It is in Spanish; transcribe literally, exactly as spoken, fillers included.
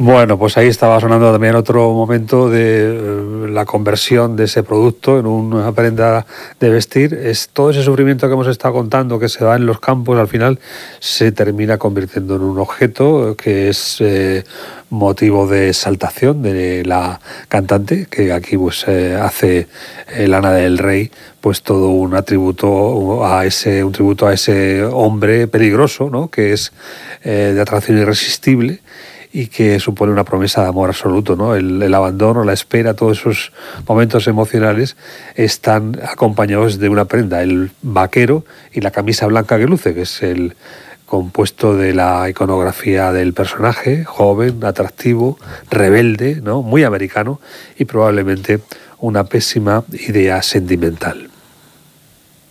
Bueno, pues ahí estaba sonando también otro momento de eh, la conversión de ese producto en una prenda de vestir. Es todo ese sufrimiento que hemos estado contando, que se da en los campos, al final se termina convirtiendo en un objeto que es eh, motivo de exaltación de la cantante, que aquí pues eh, hace eh, Lana del Rey, pues todo un atributo a ese, un tributo a ese hombre peligroso, ¿no? Que es eh, de atracción irresistible, y que supone una promesa de amor absoluto, ¿no? El, el abandono, la espera, todos esos momentos emocionales están acompañados de una prenda, el vaquero y la camisa blanca que luce, que es el compuesto de la iconografía del personaje, joven, atractivo, rebelde, ¿no? Muy americano, y probablemente una pésima idea sentimental.